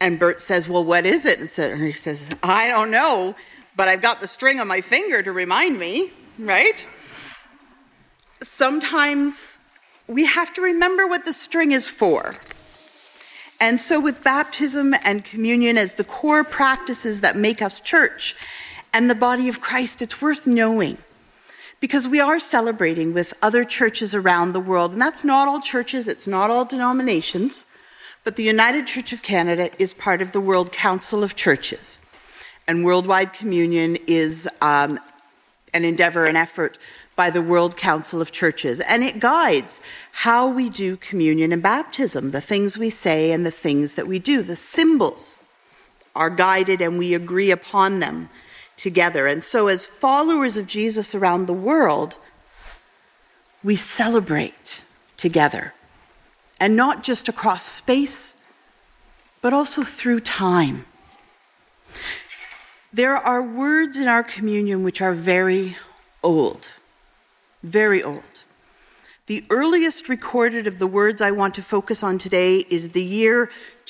And Bert says, well, what is it? And he says, I don't know, but I've got the string on my finger to remind me, right? Sometimes we have to remember what the string is for. And so with baptism and communion as the core practices that make us church and the body of Christ, it's worth knowing. Because we are celebrating with other churches around the world. And that's not all churches, it's not all denominations. But the United Church of Canada is part of the World Council of Churches. And worldwide communion is an endeavor, an effort by the World Council of Churches. And it guides how we do communion and baptism, the things we say and the things that we do. The symbols are guided and we agree upon them together. And so as followers of Jesus around the world, we celebrate together. And not just across space, but also through time. There are words in our communion which are very old. Very old. The earliest recorded of the words I want to focus on today is the year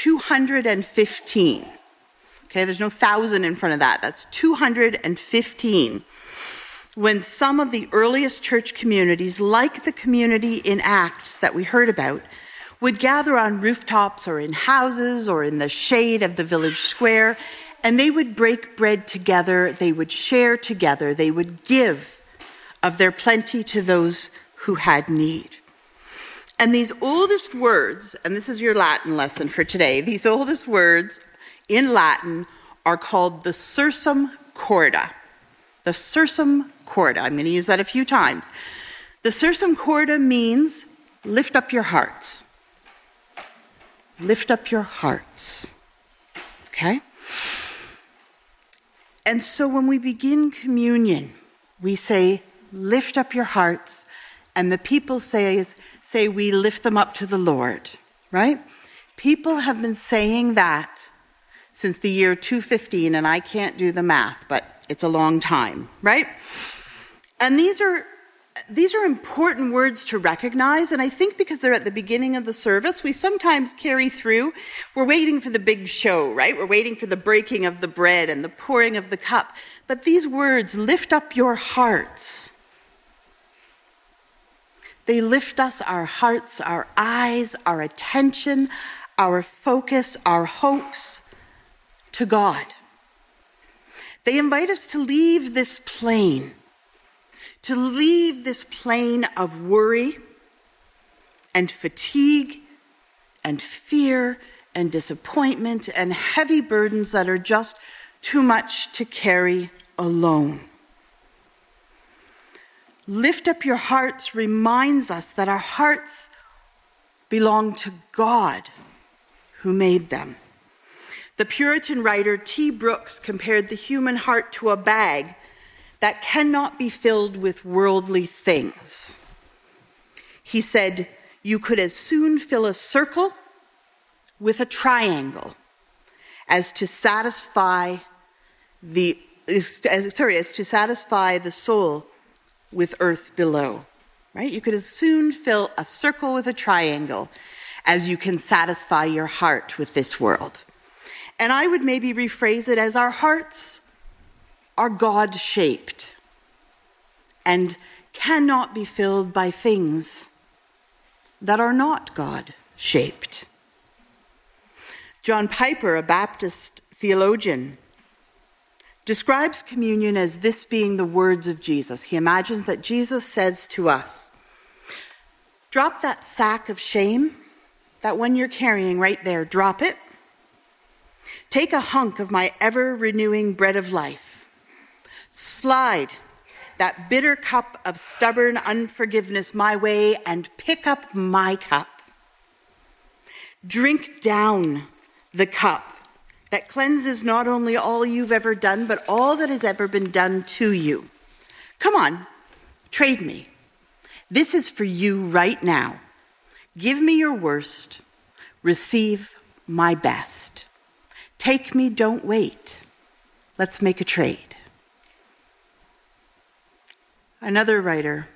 215. Okay, there's no 1,000 in front of that. That's 215. When some of the earliest church communities, like the community in Acts that we heard about, would gather on rooftops or in houses or in the shade of the village square, and they would break bread together, they would share together, they would give of their plenty to those who had need. And these oldest words, and this is your Latin lesson for today, these oldest words in Latin are called the Sursum Corda. The Sursum Corda. I'm going to use that a few times. The Sursum Corda means lift up your hearts. Lift up your hearts. Okay? And so when we begin communion, we say, lift up your hearts. And the people say we lift them up to the Lord. Right? People have been saying that since the year 215, and I can't do the math, but it's a long time. Right? And these are important words to recognize, and I think because they're at the beginning of the service, we sometimes carry through. We're waiting for the big show, right? We're waiting for the breaking of the bread and the pouring of the cup. But these words, lift up your hearts. They lift us, our hearts, our eyes, our attention, our focus, our hopes to God. They invite us to leave this plane. To leave this plane of worry and fatigue and fear and disappointment and heavy burdens that are just too much to carry alone. Lift up your hearts reminds us that our hearts belong to God who made them. The Puritan writer T. Brooks compared the human heart to a bag that cannot be filled with worldly things. He said, you could as soon fill a circle with a triangle as to satisfy the soul with earth below. Right? You could as soon fill a circle with a triangle as you can satisfy your heart with this world. And I would maybe rephrase it as our hearts are God-shaped and cannot be filled by things that are not God-shaped. John Piper, a Baptist theologian, describes communion as this being the words of Jesus. He imagines that Jesus says to us, drop that sack of shame, that one you're carrying right there, drop it. Take a hunk of my ever-renewing bread of life. Slide that bitter cup of stubborn unforgiveness my way and pick up my cup. Drink down the cup that cleanses not only all you've ever done, but all that has ever been done to you. Come on, trade me. This is for you right now. Give me your worst. Receive my best. Take me, don't wait. Let's make a trade. Another writer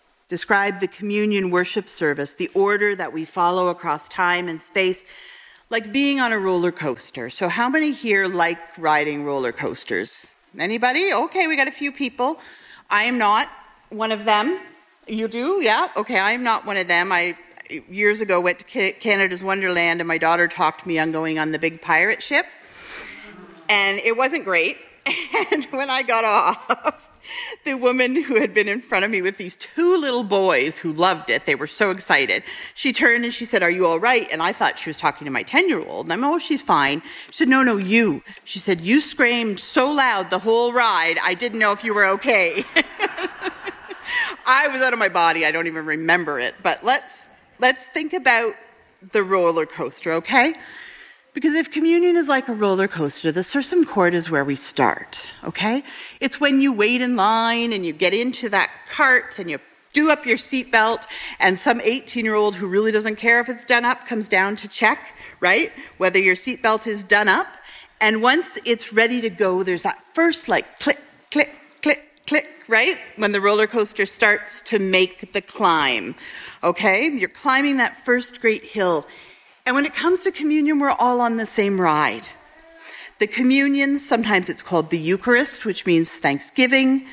described the communion worship service, the order that we follow across time and space, like being on a roller coaster. So how many here like riding roller coasters? Anybody? Okay, we got a few people. I am not one of them. You do? Yeah? Okay, I am not one of them. I years ago went to Canada's Wonderland, and my daughter talked me on going on the big pirate ship. And it wasn't great. And when I got off, the woman who had been in front of me with these two little boys who loved it, they were so excited, she turned and she said, "Are you all right?" And I thought she was talking to my 10-year-old. And I'm, "Oh, she's fine." She said, No, you. She said, "You screamed so loud the whole ride, I didn't know if you were okay." I was out of my body. I don't even remember it. But let's think about the roller coaster, okay? Because if communion is like a roller coaster, the Sursum Corda is where we start, okay? It's when you wait in line and you get into that cart and you do up your seatbelt, and some 18-year-old who really doesn't care if it's done up comes down to check, right? Whether your seatbelt is done up. And once it's ready to go, there's that first like click, click, click, click, right? When the roller coaster starts to make the climb, okay? You're climbing that first great hill. And when it comes to communion, we're all on the same ride. The communion, sometimes it's called the Eucharist, which means thanksgiving.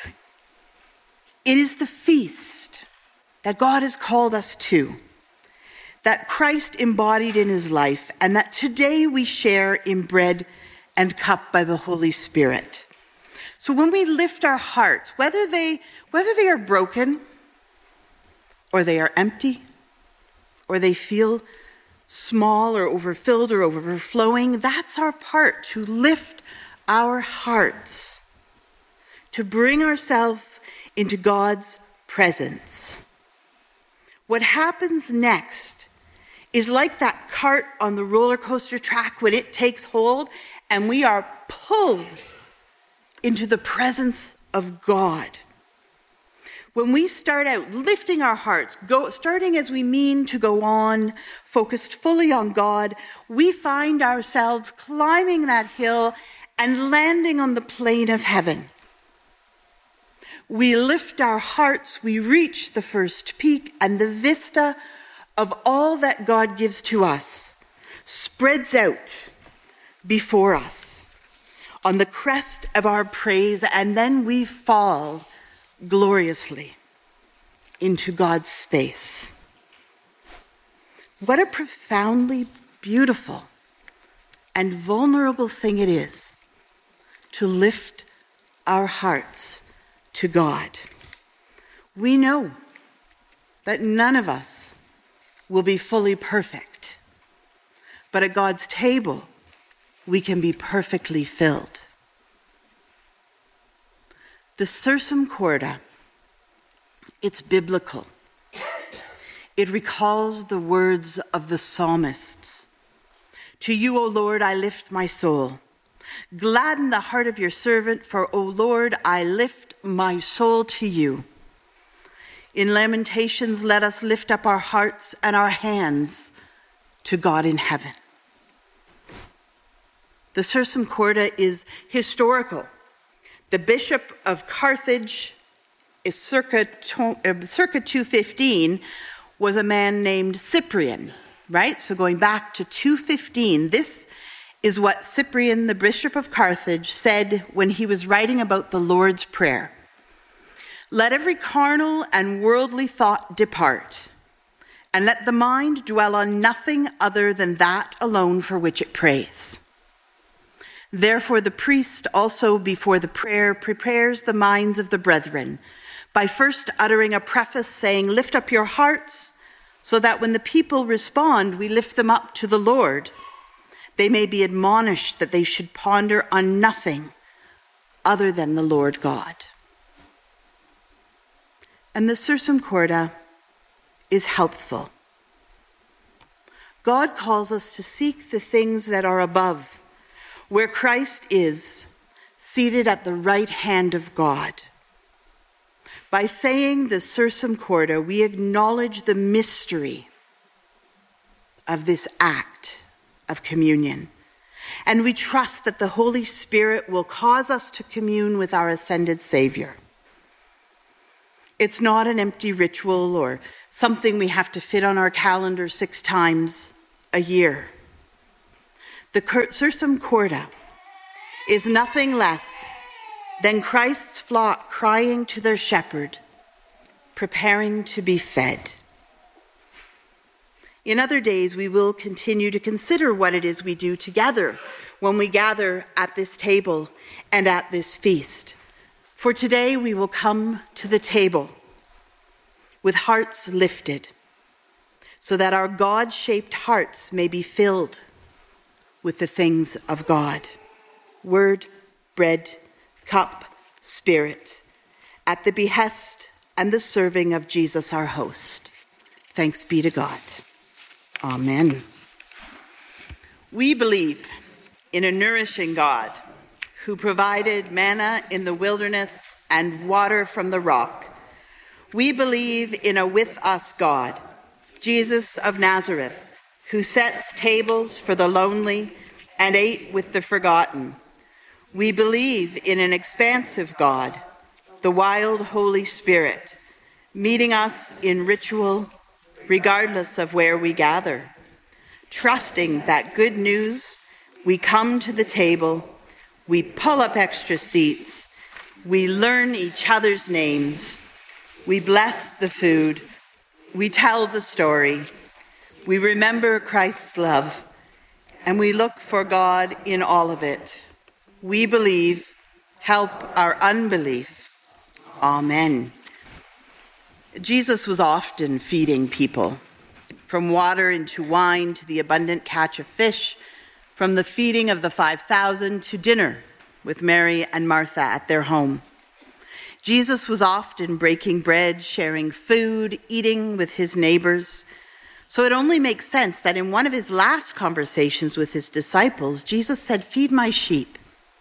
It is the feast that God has called us to, that Christ embodied in his life, and that today we share in bread and cup by the Holy Spirit. So when we lift our hearts, whether they are broken, or they are empty, or they feel small or overfilled or overflowing, that's our part, to lift our hearts, to bring ourselves into God's presence. What happens next is like that cart on the roller coaster track when it takes hold and we are pulled into the presence of God. When we start out lifting our hearts, starting as we mean to go on, focused fully on God, we find ourselves climbing that hill and landing on the plain of heaven. We lift our hearts, we reach the first peak, and the vista of all that God gives to us spreads out before us on the crest of our praise, and then we fall gloriously into God's space. What a profoundly beautiful and vulnerable thing it is to lift our hearts to God. We know that none of us will be fully perfect, but at God's table, we can be perfectly filled. The Sursum Corda, it's biblical. It recalls the words of the psalmists. "To you, O Lord, I lift my soul. Gladden the heart of your servant, for, O Lord, I lift my soul to you." In Lamentations, let us lift up our hearts and our hands to God in heaven. The Sursum Corda is historical. The Bishop of Carthage, is circa 215, was a man named Cyprian, right? So going back to 215, this is what Cyprian, the Bishop of Carthage, said when he was writing about the Lord's Prayer. "Let every carnal and worldly thought depart, and let the mind dwell on nothing other than that alone for which it prays. Therefore the priest also before the prayer prepares the minds of the brethren by first uttering a preface saying, 'Lift up your hearts,' so that when the people respond, we lift them up to the Lord. They may be admonished that they should ponder on nothing other than the Lord God." And the Sursum Corda is helpful. God calls us to seek the things that are above, where Christ is, seated at the right hand of God. By saying the Sursum Corda, we acknowledge the mystery of this act of communion, and we trust that the Holy Spirit will cause us to commune with our ascended Savior. It's not an empty ritual or something we have to fit on our calendar 6 times a year. The Sursum Corda is nothing less than Christ's flock crying to their shepherd, preparing to be fed. In other days, we will continue to consider what it is we do together when we gather at this table and at this feast. For today, we will come to the table with hearts lifted, so that our God-shaped hearts may be filled with the things of God. Word, bread, cup, spirit, at the behest and the serving of Jesus our host. Thanks be to God. Amen. We believe in a nourishing God who provided manna in the wilderness and water from the rock. We believe in a with us God, Jesus of Nazareth, who sets tables for the lonely and ate with the forgotten. We believe in an expansive God, the wild Holy Spirit, meeting us in ritual, regardless of where we gather. Trusting that good news, we come to the table, we pull up extra seats, we learn each other's names, we bless the food, we tell the story, we remember Christ's love, and we look for God in all of it. We believe, help our unbelief. Amen. Jesus was often feeding people, from water into wine to the abundant catch of fish, from the feeding of the 5,000 to dinner with Mary and Martha at their home. Jesus was often breaking bread, sharing food, eating with his neighbors. So it only makes sense that in one of his last conversations with his disciples, Jesus said, "Feed my sheep."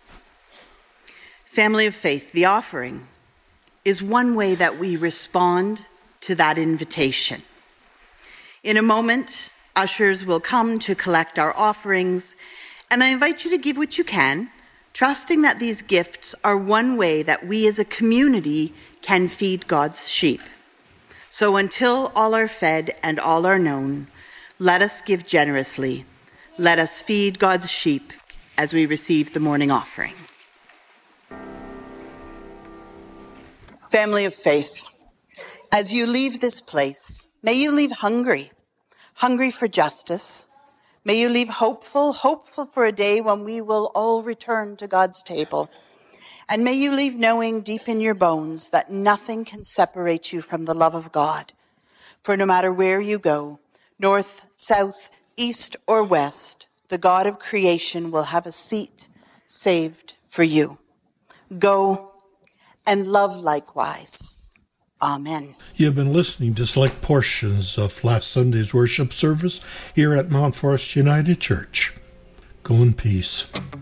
Family of faith, the offering is one way that we respond to that invitation. In a moment, ushers will come to collect our offerings, and I invite you to give what you can, trusting that these gifts are one way that we as a community can feed God's sheep. So until all are fed and all are known, let us give generously. Let us feed God's sheep as we receive the morning offering. Family of faith, as you leave this place, may you leave hungry for justice. May you leave hopeful for a day when we will all return to God's table. And may you leave knowing deep in your bones that nothing can separate you from the love of God. For no matter where you go, north, south, east, or west, the God of creation will have a seat saved for you. Go and love likewise. Amen. You have been listening to select portions of last Sunday's worship service here at Mount Forest United Church. Go in peace.